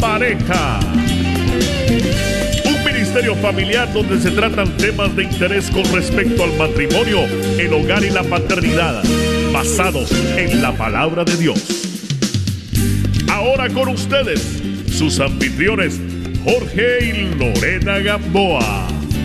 Pareja. Un ministerio familiar donde se tratan temas de interés con respecto al matrimonio, el hogar y la paternidad, basados en la palabra de Dios. Ahora con ustedes, sus anfitriones, Jorge y Lorena Gamboa.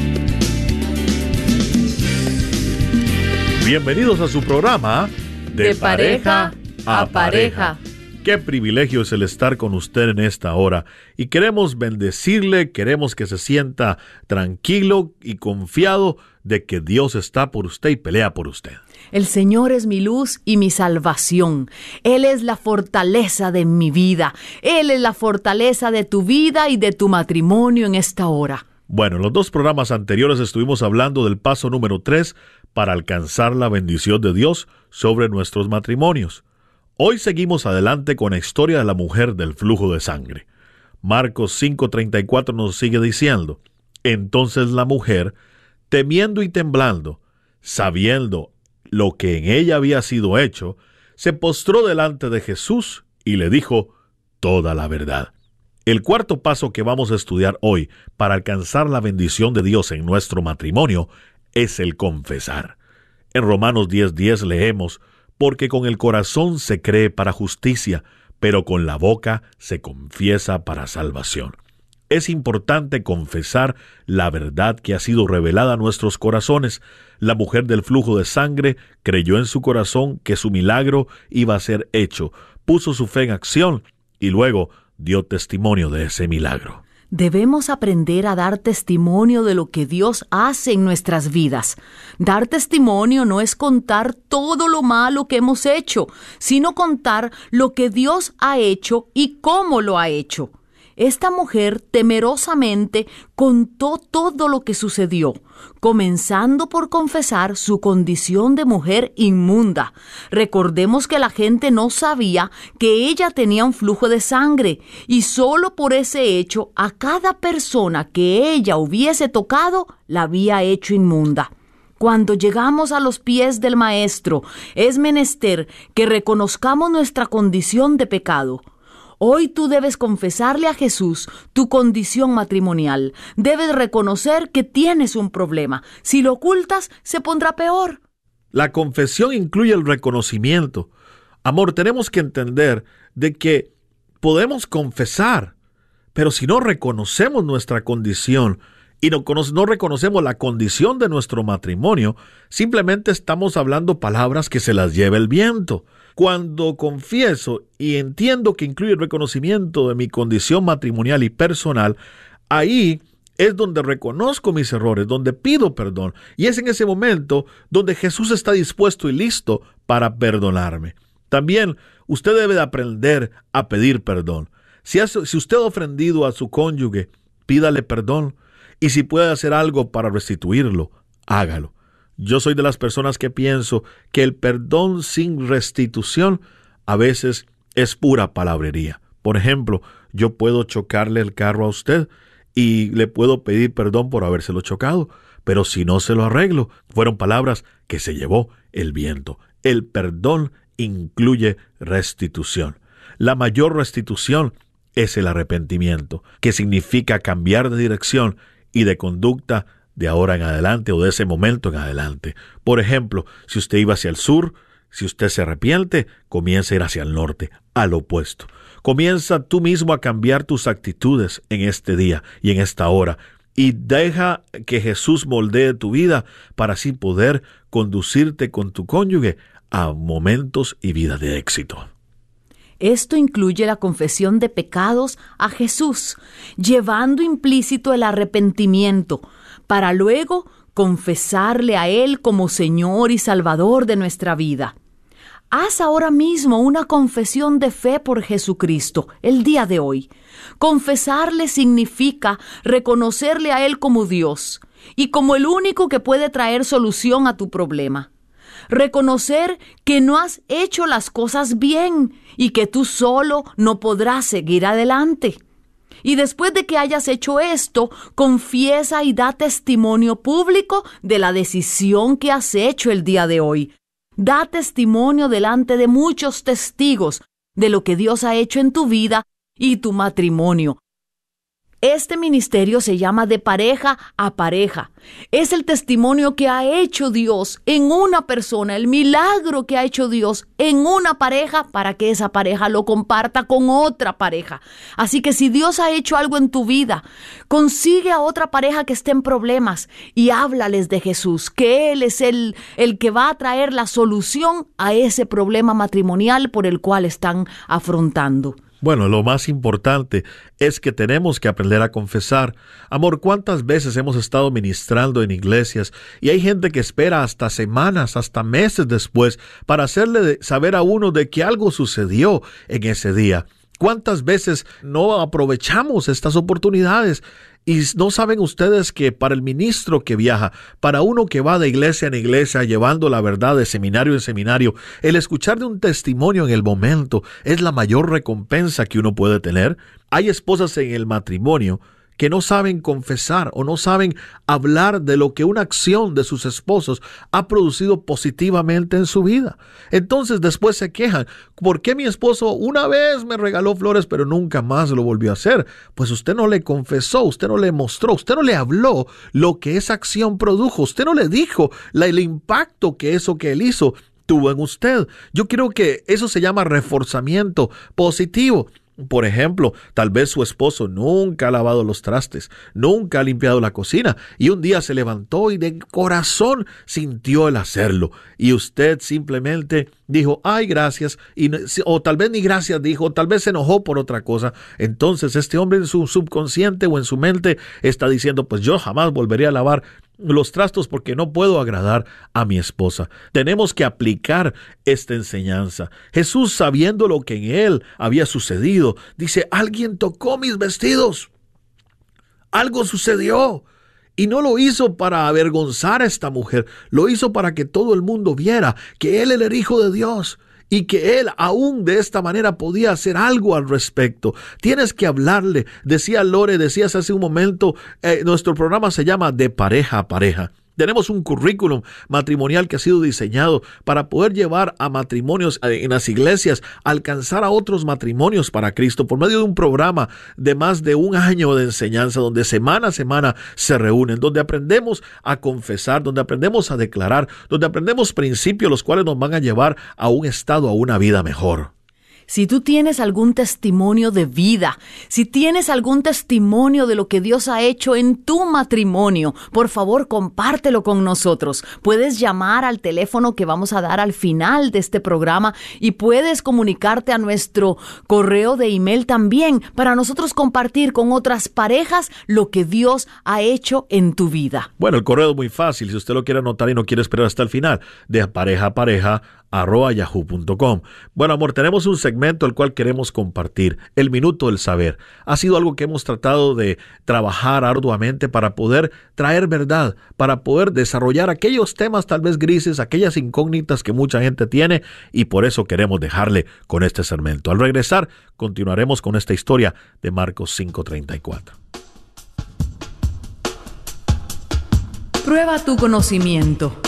Bienvenidos a su programa De Pareja a Pareja. Qué privilegio es el estar con usted en esta hora. Y queremos bendecirle, queremos que se sienta tranquilo y confiado de que Dios está por usted y pelea por usted. El Señor es mi luz y mi salvación. Él es la fortaleza de mi vida. Él es la fortaleza de tu vida y de tu matrimonio en esta hora. Bueno, en los dos programas anteriores estuvimos hablando del paso número 3 para alcanzar la bendición de Dios sobre nuestros matrimonios. Hoy seguimos adelante con la historia de la mujer del flujo de sangre. Marcos 5:34 nos sigue diciendo: entonces la mujer, temiendo y temblando, sabiendo lo que en ella había sido hecho, se postró delante de Jesús y le dijo toda la verdad. El cuarto paso que vamos a estudiar hoy para alcanzar la bendición de Dios en nuestro matrimonio es el confesar. En Romanos 10:10 leemos: porque con el corazón se cree para justicia, pero con la boca se confiesa para salvación. Es importante confesar la verdad que ha sido revelada a nuestros corazones. La mujer del flujo de sangre creyó en su corazón que su milagro iba a ser hecho, puso su fe en acción y luego dio testimonio de ese milagro. Debemos aprender a dar testimonio de lo que Dios hace en nuestras vidas. Dar testimonio no es contar todo lo malo que hemos hecho, sino contar lo que Dios ha hecho y cómo lo ha hecho. Esta mujer temerosamente contó todo lo que sucedió, comenzando por confesar su condición de mujer inmunda. Recordemos que la gente no sabía que ella tenía un flujo de sangre, y solo por ese hecho a cada persona que ella hubiese tocado la había hecho inmunda. Cuando llegamos a los pies del Maestro, es menester que reconozcamos nuestra condición de pecado. Hoy tú debes confesarle a Jesús tu condición matrimonial. Debes reconocer que tienes un problema. Si lo ocultas, se pondrá peor. La confesión incluye el reconocimiento. Amor, tenemos que entender de que podemos confesar, pero si no reconocemos nuestra condición y no reconocemos la condición de nuestro matrimonio, simplemente estamos hablando palabras que se las lleva el viento. Cuando confieso y entiendo que incluye el reconocimiento de mi condición matrimonial y personal, ahí es donde reconozco mis errores, donde pido perdón. Y es en ese momento donde Jesús está dispuesto y listo para perdonarme. También usted debe de aprender a pedir perdón. Si usted ha ofendido a su cónyuge, pídale perdón. Y si puede hacer algo para restituirlo, hágalo. Yo soy de las personas que pienso que el perdón sin restitución a veces es pura palabrería. Por ejemplo, yo puedo chocarle el carro a usted y le puedo pedir perdón por habérselo chocado, pero si no se lo arreglo, fueron palabras que se llevó el viento. El perdón incluye restitución. La mayor restitución es el arrepentimiento, que significa cambiar de dirección y de conducta de ahora en adelante o de ese momento en adelante. Por ejemplo, si usted iba hacia el sur, si usted se arrepiente, comienza a ir hacia el norte, al opuesto. Comienza tú mismo a cambiar tus actitudes en este día y en esta hora y deja que Jesús moldee tu vida para así poder conducirte con tu cónyuge a momentos y vida de éxito. Esto incluye la confesión de pecados a Jesús, llevando implícito el arrepentimiento, para luego confesarle a Él como Señor y Salvador de nuestra vida. Haz ahora mismo una confesión de fe por Jesucristo el día de hoy. Confesarle significa reconocerle a Él como Dios y como el único que puede traer solución a tu problema. Reconocer que no has hecho las cosas bien y que tú solo no podrás seguir adelante. Y después de que hayas hecho esto, confiesa y da testimonio público de la decisión que has hecho el día de hoy. Da testimonio delante de muchos testigos de lo que Dios ha hecho en tu vida y tu matrimonio. Este ministerio se llama De Pareja a Pareja. Es el testimonio que ha hecho Dios en una persona, el milagro que ha hecho Dios en una pareja para que esa pareja lo comparta con otra pareja. Así que si Dios ha hecho algo en tu vida, consigue a otra pareja que esté en problemas y háblales de Jesús, que Él es el que va a traer la solución a ese problema matrimonial por el cual están afrontando. Bueno, lo más importante es que tenemos que aprender a confesar. Amor, ¿cuántas veces hemos estado ministrando en iglesias y hay gente que espera hasta semanas, hasta meses después para hacerle saber a uno de que algo sucedió en ese día? ¿Cuántas veces no aprovechamos estas oportunidades? Y no saben ustedes que para el ministro que viaja, para uno que va de iglesia en iglesia llevando la verdad de seminario en seminario, el escuchar de un testimonio en el momento es la mayor recompensa que uno puede tener. Hay esposas en el matrimonio que no saben confesar o no saben hablar de lo que una acción de sus esposos ha producido positivamente en su vida. Entonces después se quejan, ¿por qué mi esposo una vez me regaló flores pero nunca más lo volvió a hacer? Pues usted no le confesó, usted no le mostró, usted no le habló lo que esa acción produjo, usted no le dijo el impacto que eso que él hizo tuvo en usted. Yo creo que eso se llama reforzamiento positivo. Por ejemplo, tal vez su esposo nunca ha lavado los trastes, nunca ha limpiado la cocina y un día se levantó y de corazón sintió el hacerlo y usted simplemente dijo, ay, gracias, o tal vez ni gracias dijo, o tal vez se enojó por otra cosa. Entonces este hombre en su subconsciente o en su mente está diciendo, pues yo jamás volvería a lavar los trastos porque no puedo agradar a mi esposa. Tenemos que aplicar esta enseñanza. Jesús, sabiendo lo que en él había sucedido, dice, alguien tocó mis vestidos. Algo sucedió. Y no lo hizo para avergonzar a esta mujer, lo hizo para que todo el mundo viera que él era el Hijo de Dios. Y que él aún de esta manera podía hacer algo al respecto. Tienes que hablarle. Decía Lore, decías hace un momento, nuestro programa se llama De Pareja a Pareja. Tenemos un currículum matrimonial que ha sido diseñado para poder llevar a matrimonios en las iglesias, alcanzar a otros matrimonios para Cristo por medio de un programa de más de un año de enseñanza donde semana a semana se reúnen, donde aprendemos a confesar, donde aprendemos a declarar, donde aprendemos principios los cuales nos van a llevar a un estado, a una vida mejor. Si tú tienes algún testimonio de vida, si tienes algún testimonio de lo que Dios ha hecho en tu matrimonio, por favor, compártelo con nosotros. Puedes llamar al teléfono que vamos a dar al final de este programa y puedes comunicarte a nuestro correo de email también para nosotros compartir con otras parejas lo que Dios ha hecho en tu vida. Bueno, el correo es muy fácil. Si usted lo quiere anotar y no quiere esperar hasta el final, de pareja a pareja @yahoo.com. Bueno, amor, tenemos un segmento el cual queremos compartir, el Minuto del Saber. Ha sido algo que hemos tratado de trabajar arduamente para poder traer verdad, para poder desarrollar aquellos temas tal vez grises, aquellas incógnitas que mucha gente tiene, y por eso queremos dejarle con este segmento. Al regresar, continuaremos con esta historia de Marcos 5:34. Prueba tu conocimiento.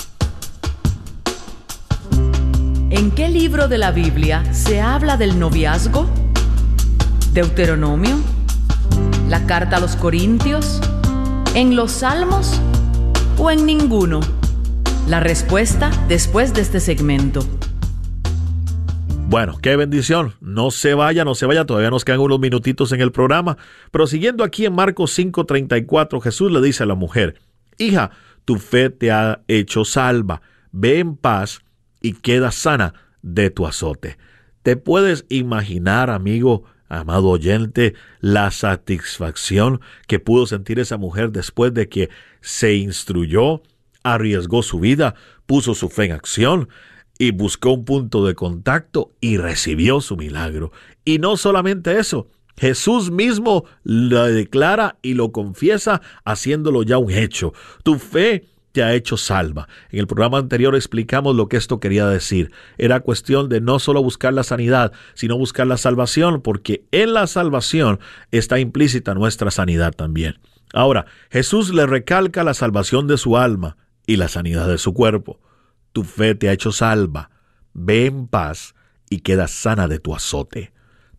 ¿En qué libro de la Biblia se habla del noviazgo? ¿Deuteronomio? ¿La carta a los Corintios? ¿En los Salmos? ¿O en ninguno? La respuesta después de este segmento. Bueno, qué bendición. No se vaya, todavía nos quedan unos minutitos en el programa. Pero siguiendo aquí en Marcos 5:34, Jesús le dice a la mujer, hija, tu fe te ha hecho salva, ve en paz y queda sana de tu azote. ¿Te puedes imaginar, amigo, amado oyente, la satisfacción que pudo sentir esa mujer después de que se instruyó, arriesgó su vida, puso su fe en acción y buscó un punto de contacto y recibió su milagro? Y no solamente eso, Jesús mismo lo declara y lo confiesa haciéndolo ya un hecho. Tu fe te ha hecho salva. En el programa anterior explicamos lo que esto quería decir. Era cuestión de no solo buscar la sanidad, sino buscar la salvación, porque en la salvación está implícita nuestra sanidad también. Ahora, Jesús le recalca la salvación de su alma y la sanidad de su cuerpo. Tu fe te ha hecho salva. Ve en paz y queda sana de tu azote.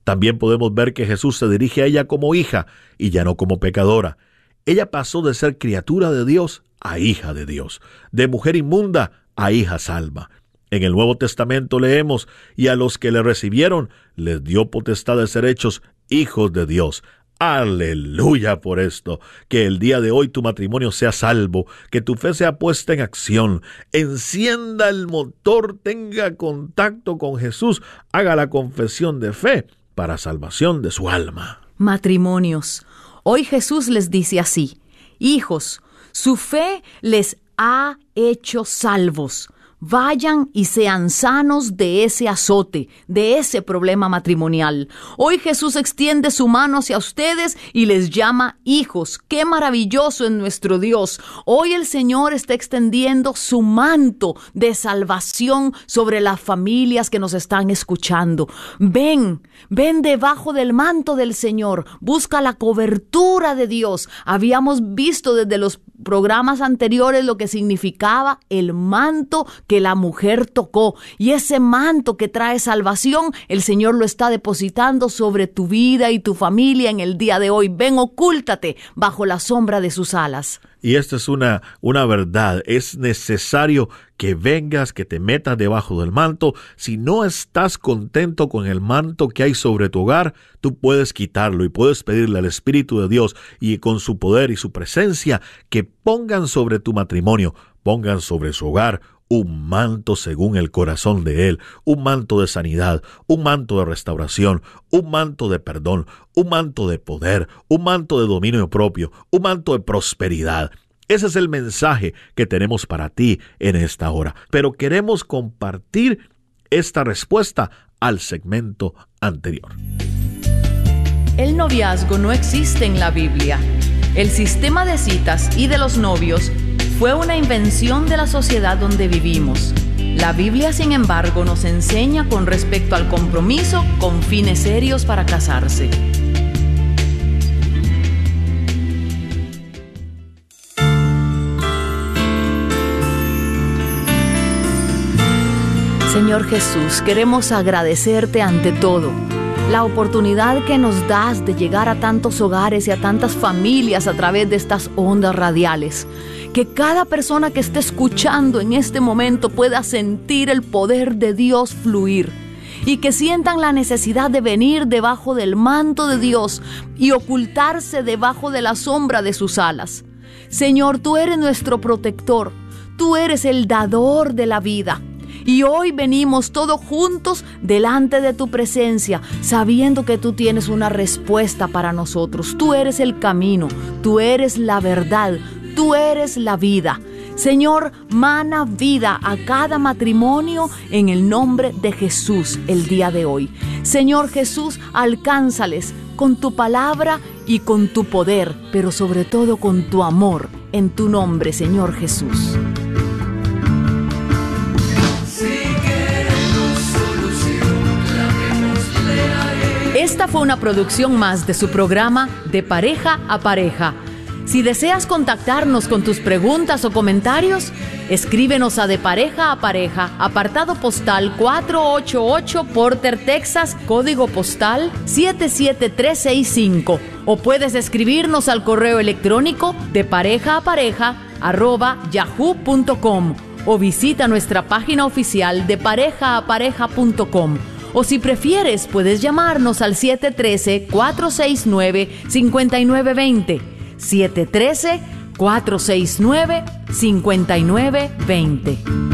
También podemos ver que Jesús se dirige a ella como hija y ya no como pecadora. Ella pasó de ser criatura de Dios a hija de Dios, de mujer inmunda a hija salva. En el Nuevo Testamento leemos: y a los que le recibieron les dio potestad de ser hechos hijos de Dios. Aleluya por esto. Que el día de hoy tu matrimonio sea salvo, que tu fe sea puesta en acción. Encienda el motor, tenga contacto con Jesús, haga la confesión de fe para salvación de su alma. Matrimonios, hoy Jesús les dice así: hijos, su fe les ha hecho salvos. Vayan y sean sanos de ese azote, de ese problema matrimonial. Hoy Jesús extiende su mano hacia ustedes y les llama hijos. ¡Qué maravilloso es nuestro Dios! Hoy el Señor está extendiendo su manto de salvación sobre las familias que nos están escuchando. Ven debajo del manto del Señor. Busca la cobertura de Dios. Habíamos visto desde los programas anteriores lo que significaba el manto que la mujer tocó, y ese manto que trae salvación, el Señor lo está depositando sobre tu vida y tu familia en el día de hoy. Ven, ocúltate bajo la sombra de sus alas. Y esta es una verdad. Es necesario que vengas, que te metas debajo del manto. Si no estás contento con el manto que hay sobre tu hogar, tú puedes quitarlo y puedes pedirle al Espíritu de Dios y con su poder y su presencia que pongan sobre tu matrimonio, pongan sobre su hogar un manto según el corazón de Él, un manto de sanidad, un manto de restauración, un manto de perdón, un manto de poder, un manto de dominio propio, un manto de prosperidad. Ese es el mensaje que tenemos para ti en esta hora. Pero queremos compartir esta respuesta al segmento anterior. El noviazgo no existe en la Biblia. El sistema de citas y de los novios fue una invención de la sociedad donde vivimos. La Biblia, sin embargo, nos enseña con respecto al compromiso con fines serios para casarse. Señor Jesús, queremos agradecerte ante todo la oportunidad que nos das de llegar a tantos hogares y a tantas familias a través de estas ondas radiales. Que cada persona que esté escuchando en este momento pueda sentir el poder de Dios fluir y que sientan la necesidad de venir debajo del manto de Dios y ocultarse debajo de la sombra de sus alas. Señor, tú eres nuestro protector, tú eres el dador de la vida. Y hoy venimos todos juntos delante de tu presencia, sabiendo que tú tienes una respuesta para nosotros. Tú eres el camino, tú eres la verdad, tú eres la vida. Señor, mana vida a cada matrimonio en el nombre de Jesús el día de hoy. Señor Jesús, alcánzales con tu palabra y con tu poder, pero sobre todo con tu amor, en tu nombre, Señor Jesús. Esta fue una producción más de su programa De Pareja a Pareja. Si deseas contactarnos con tus preguntas o comentarios, escríbenos a De Pareja a Pareja, apartado postal 488 Porter, Texas, código postal 77365. O puedes escribirnos al correo electrónico deparejaapareja@yahoo.com o visita nuestra página oficial deparejaapareja.com. O si prefieres, puedes llamarnos al 713-469-5920. 713-469-5920.